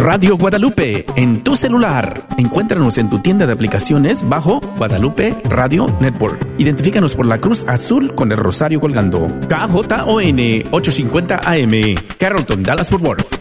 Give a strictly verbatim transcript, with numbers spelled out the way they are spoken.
Radio Guadalupe en tu celular. Encuéntranos en tu tienda de aplicaciones bajo Guadalupe Radio Network. Identifícanos por la cruz azul con el rosario colgando. K J O N ochocientos cincuenta A M, Carrollton, Dallas, Fort Worth.